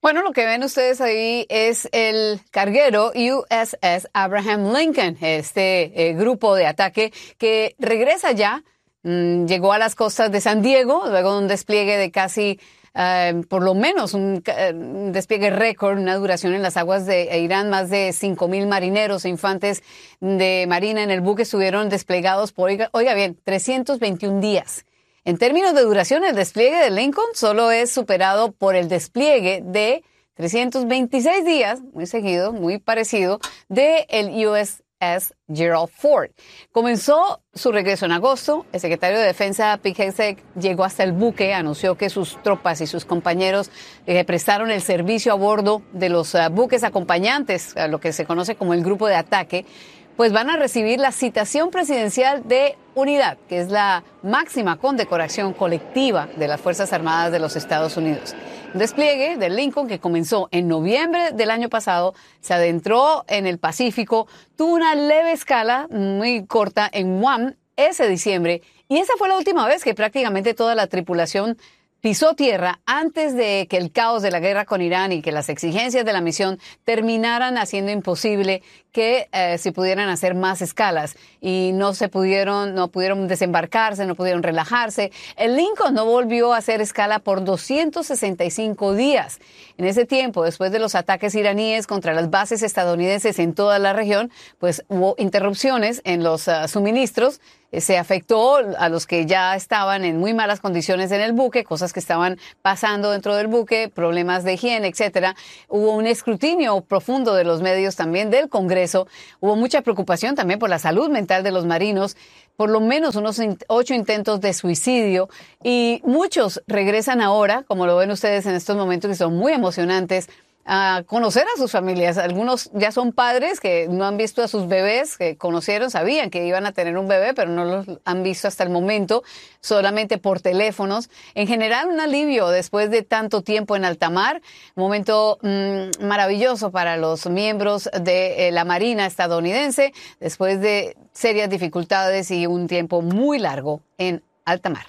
Bueno, lo que ven ustedes ahí es el carguero USS Abraham Lincoln, este grupo de ataque que regresa ya, llegó a las costas de San Diego, luego de un despliegue de casi, por lo menos un despliegue récord, una duración en las aguas de Irán. Más de 5,000 marineros e infantes de marina en el buque estuvieron desplegados por, oiga bien, 321 días. En términos de duración, el despliegue de Lincoln solo es superado por el despliegue de 326 días, muy seguido, muy parecido, de el USS Gerald Ford. Comenzó su regreso en agosto. El secretario de Defensa, Pete Hegseth, llegó hasta el buque, anunció que sus tropas y sus compañeros prestaron el servicio a bordo de los buques acompañantes, a lo que se conoce como el grupo de ataque, pues van a recibir la citación presidencial de unidad, que es la máxima condecoración colectiva de las Fuerzas Armadas de los Estados Unidos. Un despliegue del Lincoln que comenzó en noviembre del año pasado, se adentró en el Pacífico, tuvo una leve escala muy corta en Guam ese diciembre, y esa fue la última vez que prácticamente toda la tripulación pisó tierra antes de que el caos de la guerra con Irán y que las exigencias de la misión terminaran haciendo imposible que se pudieran hacer más escalas y no pudieron desembarcarse, no pudieron relajarse. El Lincoln no volvió a hacer escala por 265 días. En ese tiempo, después de los ataques iraníes contra las bases estadounidenses en toda la región, pues hubo interrupciones en los suministros. Se afectó a los que ya estaban en muy malas condiciones en el buque, cosas que estaban pasando dentro del buque, problemas de higiene, etcétera. Hubo un escrutinio profundo de los medios también del Congreso. Hubo mucha preocupación también por la salud mental de los marinos. Por lo menos unos 8 intentos de suicidio, y muchos regresan ahora, como lo ven ustedes en estos momentos, que son muy emocionantes, a conocer a sus familias. Algunos ya son padres que no han visto a sus bebés, que conocieron, sabían que iban a tener un bebé, pero no los han visto hasta el momento, solamente por teléfonos. En general, un alivio después de tanto tiempo en alta mar, un momento maravilloso para los miembros de la Marina estadounidense, después de serias dificultades y un tiempo muy largo en alta mar.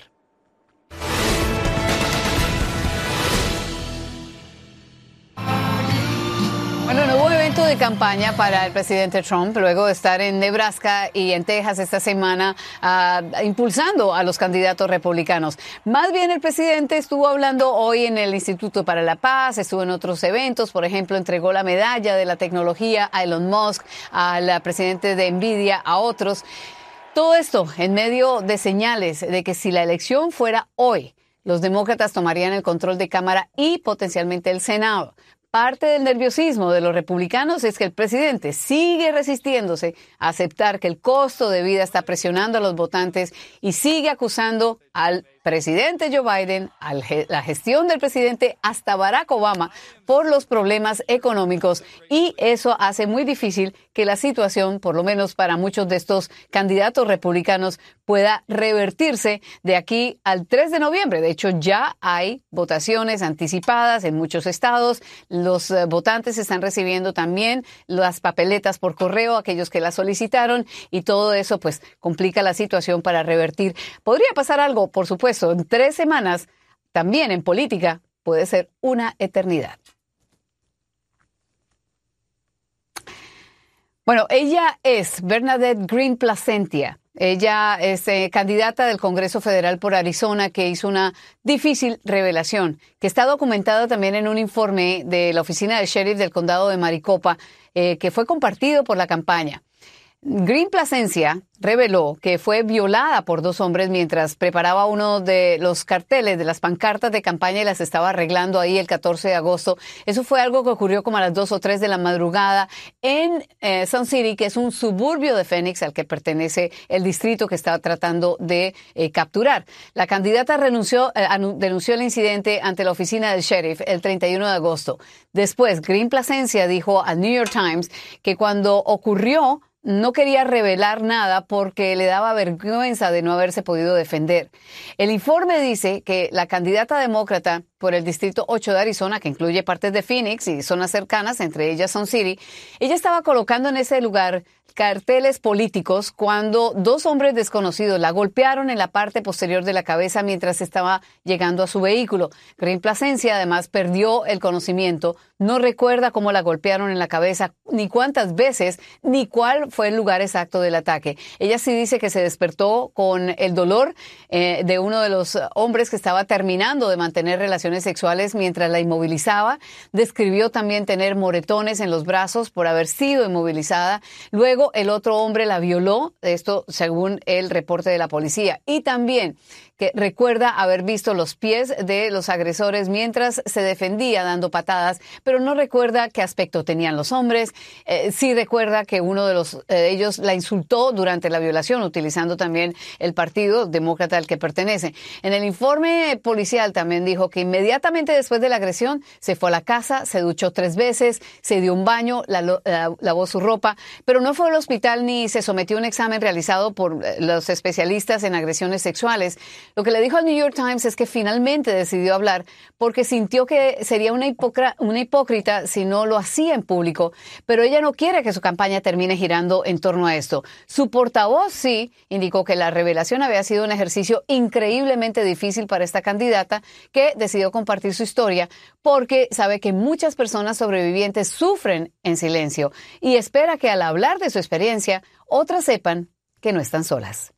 Bueno, no hubo evento de campaña para el presidente Trump luego de estar en Nebraska y en Texas esta semana impulsando a los candidatos republicanos. Más bien el presidente estuvo hablando hoy en el Instituto para la Paz, estuvo en otros eventos, por ejemplo, entregó la medalla de la tecnología a Elon Musk, al presidente de Nvidia, a otros. Todo esto en medio de señales de que si la elección fuera hoy, los demócratas tomarían el control de Cámara y potencialmente el Senado. Parte del nerviosismo de los republicanos es que el presidente sigue resistiéndose a aceptar que el costo de vida está presionando a los votantes y sigue acusando al presidente Joe Biden, a la gestión del presidente, hasta Barack Obama, por los problemas económicos, y eso hace muy difícil que la situación, por lo menos para muchos de estos candidatos republicanos, pueda revertirse de aquí al 3 de noviembre. De hecho, ya hay votaciones anticipadas en muchos estados. Los votantes están recibiendo también las papeletas por correo, aquellos que las solicitaron, y todo eso pues complica la situación para revertir. Podría pasar algo, por supuesto, en 3 semanas, también en política puede ser una eternidad. Bueno, ella es Bernadette Greene Placentia. Ella es candidata del Congreso Federal por Arizona, que hizo una difícil revelación, que está documentada también en un informe de la oficina del sheriff del condado de Maricopa, que fue compartido por la campaña. Greene Placencia reveló que fue violada por 2 hombres mientras preparaba uno de los carteles de las pancartas de campaña y las estaba arreglando ahí el 14 de agosto. Eso fue algo que ocurrió como a las 2 o 3 de la madrugada en Sun City, que es un suburbio de Phoenix al que pertenece el distrito que estaba tratando de capturar. La candidata denunció el incidente ante la oficina del sheriff el 31 de agosto. Después, Greene Placencia dijo al New York Times que cuando ocurrió, no quería revelar nada porque le daba vergüenza de no haberse podido defender. El informe dice que la candidata demócrata por el Distrito 8 de Arizona, que incluye partes de Phoenix y zonas cercanas, entre ellas Sun City. Ella estaba colocando en ese lugar carteles políticos cuando dos hombres desconocidos la golpearon en la parte posterior de la cabeza mientras estaba llegando a su vehículo. Green Plasencia además perdió el conocimiento, no recuerda cómo la golpearon en la cabeza, ni cuántas veces, ni cuál fue el lugar exacto del ataque. Ella sí dice que se despertó con el dolor de uno de los hombres que estaba terminando de mantener relaciones sexuales mientras la inmovilizaba. Describió también tener moretones en los brazos por haber sido inmovilizada. Luego el otro hombre la violó, esto según el reporte de la policía. Y también que recuerda haber visto los pies de los agresores mientras se defendía dando patadas, pero no recuerda qué aspecto tenían los hombres. Sí recuerda que uno de ellos la insultó durante la violación, utilizando también el partido demócrata al que pertenece. En el informe policial también dijo que inmediatamente después de la agresión se fue a la casa, se duchó 3 veces, se dio un baño, lavó su ropa, pero no fue al hospital ni se sometió a un examen realizado por los especialistas en agresiones sexuales. Lo que le dijo al New York Times es que finalmente decidió hablar porque sintió que sería una hipócrita si no lo hacía en público, pero ella no quiere que su campaña termine girando en torno a esto. Su portavoz sí indicó que la revelación había sido un ejercicio increíblemente difícil para esta candidata, que decidió compartir su historia porque sabe que muchas personas sobrevivientes sufren en silencio y espera que al hablar de su experiencia, otras sepan que no están solas.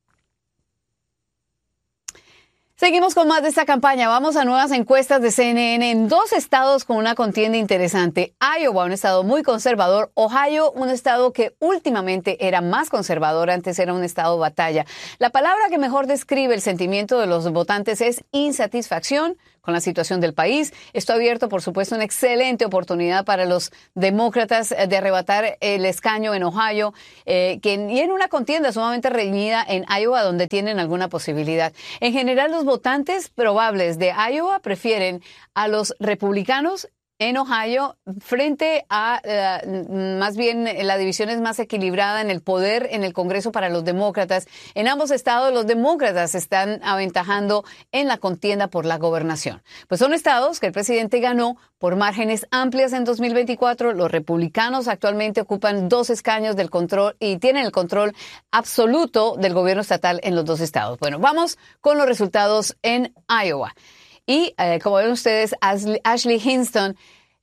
Seguimos con más de esta campaña. Vamos a nuevas encuestas de CNN en 2 estados con una contienda interesante. Iowa, un estado muy conservador. Ohio, un estado que últimamente era más conservador, antes era un estado batalla. La palabra que mejor describe el sentimiento de los votantes es insatisfacción con la situación del país. Esto ha abierto, por supuesto, una excelente oportunidad para los demócratas de arrebatar el escaño en Ohio, y en una contienda sumamente reñida en Iowa, donde tienen alguna posibilidad. En general, los votantes probables de Iowa prefieren a los republicanos en Ohio frente a, más bien, la división es más equilibrada en el poder en el Congreso para los demócratas. En ambos estados los demócratas están aventajando en la contienda por la gobernación. Pues son estados que el presidente ganó por márgenes amplias en 2024. Los republicanos actualmente ocupan 2 escaños del control y tienen el control absoluto del gobierno estatal en los 2 estados. Bueno, vamos con los resultados en Iowa. Y como ven ustedes, Ashley Hinson,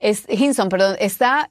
está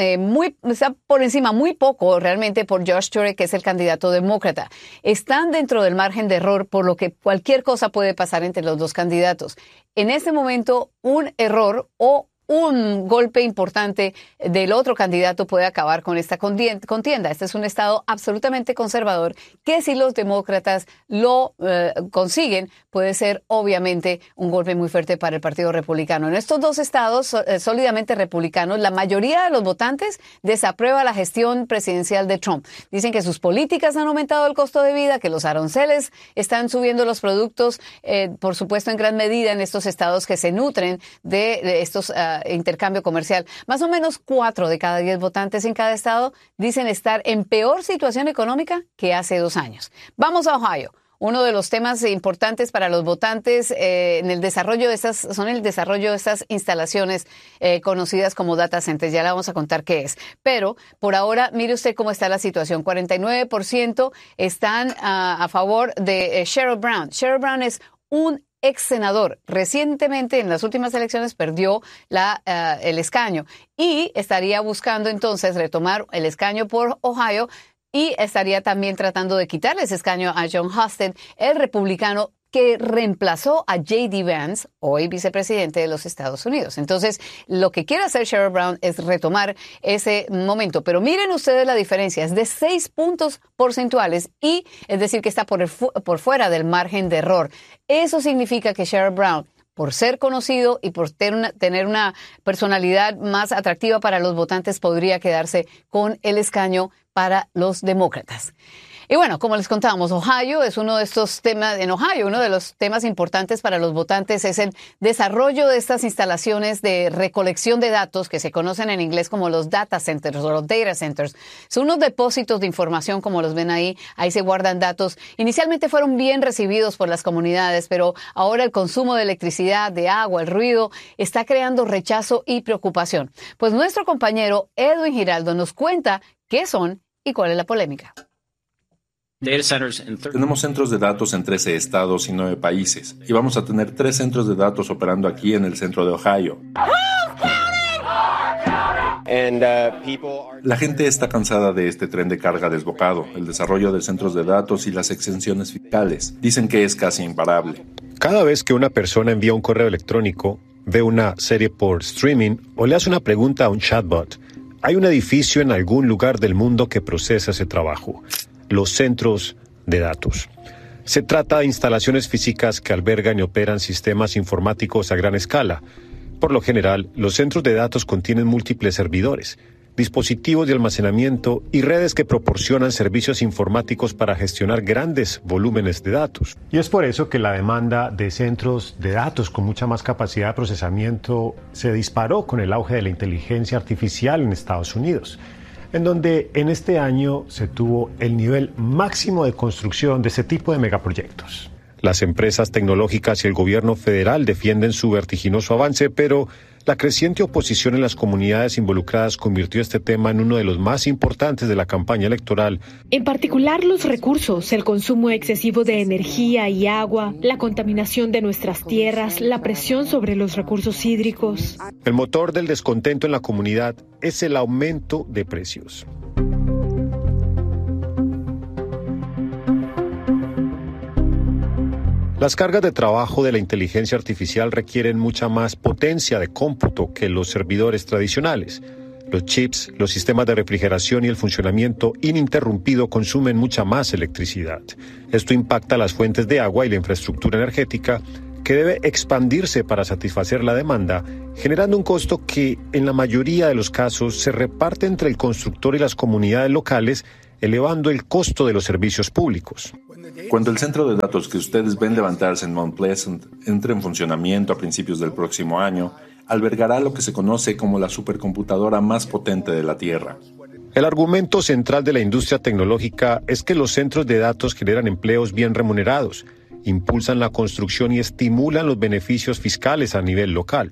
por encima muy poco realmente por Josh Turek, que es el candidato demócrata. Están dentro del margen de error, por lo que cualquier cosa puede pasar entre los 2 candidatos. En este momento, un error o un golpe importante del otro candidato puede acabar con esta contienda. Este es un estado absolutamente conservador que, si los demócratas lo consiguen, puede ser obviamente un golpe muy fuerte para el Partido Republicano. En estos 2 estados sólidamente republicanos, la mayoría de los votantes desaprueba la gestión presidencial de Trump. Dicen que sus políticas han aumentado el costo de vida, que los aranceles están subiendo los productos, por supuesto en gran medida en estos estados que se nutren de estos intercambio comercial. Más o menos 4 de cada 10 votantes en cada estado dicen estar en peor situación económica que hace 2 años. Vamos a Ohio. Uno de los temas importantes para los votantes en el desarrollo de estas instalaciones conocidas como data centers. Ya le vamos a contar qué es. Pero por ahora, mire usted cómo está la situación. 49% están a favor de Sherrod Brown. Sherrod Brown es un ex senador. Recientemente, en las últimas elecciones, perdió el escaño y estaría buscando entonces retomar el escaño por Ohio y estaría también tratando de quitarle ese escaño a Jon Husted, el republicano que reemplazó a J.D. Vance, hoy vicepresidente de los Estados Unidos. Entonces, lo que quiere hacer Sherrod Brown es retomar ese momento. Pero miren ustedes la diferencia, es de 6 puntos porcentuales y es decir que está por fuera del margen de error. Eso significa que Sherrod Brown, por ser conocido y por tener una personalidad más atractiva para los votantes, podría quedarse con el escaño para los demócratas. Y bueno, como les contábamos, Ohio es uno de estos temas, en Ohio, uno de los temas importantes para los votantes es el desarrollo de estas instalaciones de recolección de datos que se conocen en inglés como los data centers o los data centers. Son unos depósitos de información, como los ven ahí se guardan datos. Inicialmente fueron bien recibidos por las comunidades, pero ahora el consumo de electricidad, de agua, el ruido, está creando rechazo y preocupación. Pues nuestro compañero Edwin Giraldo nos cuenta qué son y cuál es la polémica. Tenemos centros de datos en 13 estados y 9 países, y vamos a tener 3 centros de datos operando aquí en el centro de Ohio. La gente está cansada de este tren de carga desbocado, el desarrollo de centros de datos y las exenciones fiscales. Dicen que es casi imparable. Cada vez que una persona envía un correo electrónico, ve una serie por streaming o le hace una pregunta a un chatbot, hay un edificio en algún lugar del mundo que procesa ese trabajo. Los centros de datos. Se trata de instalaciones físicas que albergan y operan sistemas informáticos a gran escala. Por lo general, los centros de datos contienen múltiples servidores, dispositivos de almacenamiento y redes que proporcionan servicios informáticos para gestionar grandes volúmenes de datos. Y es por eso que la demanda de centros de datos con mucha más capacidad de procesamiento se disparó con el auge de la inteligencia artificial en Estados Unidos, en donde en este año se tuvo el nivel máximo de construcción de ese tipo de megaproyectos. Las empresas tecnológicas y el gobierno federal defienden su vertiginoso avance, pero la creciente oposición en las comunidades involucradas convirtió este tema en uno de los más importantes de la campaña electoral. En particular, los recursos, el consumo excesivo de energía y agua, la contaminación de nuestras tierras, la presión sobre los recursos hídricos. El motor del descontento en la comunidad es el aumento de precios. Las cargas de trabajo de la inteligencia artificial requieren mucha más potencia de cómputo que los servidores tradicionales. Los chips, los sistemas de refrigeración y el funcionamiento ininterrumpido consumen mucha más electricidad. Esto impacta las fuentes de agua y la infraestructura energética, que debe expandirse para satisfacer la demanda, generando un costo que, en la mayoría de los casos, se reparte entre el constructor y las comunidades locales, elevando el costo de los servicios públicos. Cuando el centro de datos que ustedes ven levantarse en Mount Pleasant entre en funcionamiento a principios del próximo año, albergará lo que se conoce como la supercomputadora más potente de la Tierra. El argumento central de la industria tecnológica es que los centros de datos generan empleos bien remunerados, impulsan la construcción y estimulan los beneficios fiscales a nivel local.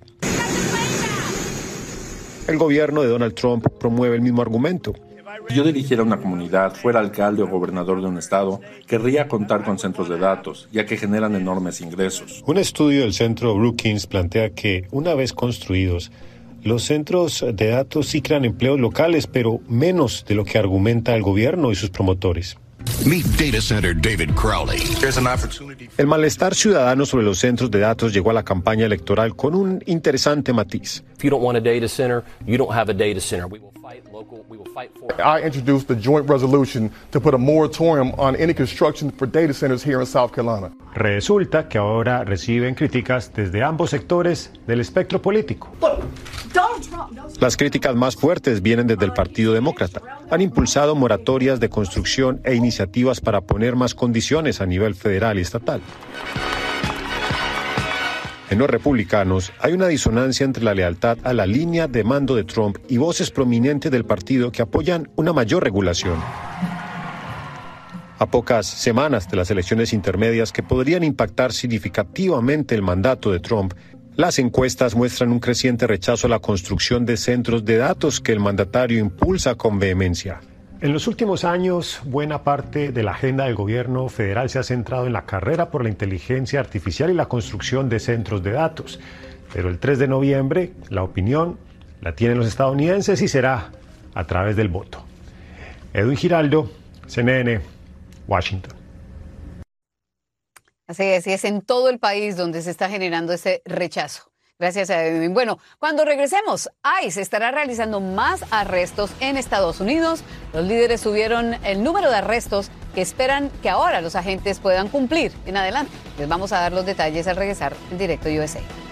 El gobierno de Donald Trump promueve el mismo argumento. Si yo dirigiera una comunidad, fuera alcalde o gobernador de un estado, querría contar con centros de datos, ya que generan enormes ingresos. Un estudio del Centro Brookings plantea que, una vez construidos, los centros de datos sí crean empleos locales, pero menos de lo que argumenta el gobierno y sus promotores. Meet Data Center David Crowley. El malestar ciudadano sobre los centros de datos llegó a la campaña electoral con un interesante matiz. If you don't want a data center, you don't have a data center. We will fight local, we will fight for it. I introduced the joint resolution to put a moratorium on any construction for data centers here in South Carolina. Resulta que ahora reciben críticas desde ambos sectores del espectro político. Las críticas más fuertes vienen desde el Partido Demócrata. Han impulsado moratorias de construcción e iniciativas para poner más condiciones a nivel federal y estatal. En los republicanos hay una disonancia entre la lealtad a la línea de mando de Trump y voces prominentes del partido que apoyan una mayor regulación. A pocas semanas de las elecciones intermedias que podrían impactar significativamente el mandato de Trump, las encuestas muestran un creciente rechazo a la construcción de centros de datos que el mandatario impulsa con vehemencia. En los últimos años, buena parte de la agenda del gobierno federal se ha centrado en la carrera por la inteligencia artificial y la construcción de centros de datos. Pero el 3 de noviembre, la opinión la tienen los estadounidenses y será a través del voto. Edwin Giraldo, CNN, Washington. Así es en todo el país donde se está generando ese rechazo. Gracias a Edwin. Bueno, cuando regresemos, ICE estará realizando más arrestos en Estados Unidos. Los líderes subieron el número de arrestos que esperan que ahora los agentes puedan cumplir en adelante. Les vamos a dar los detalles al regresar en Directo USA.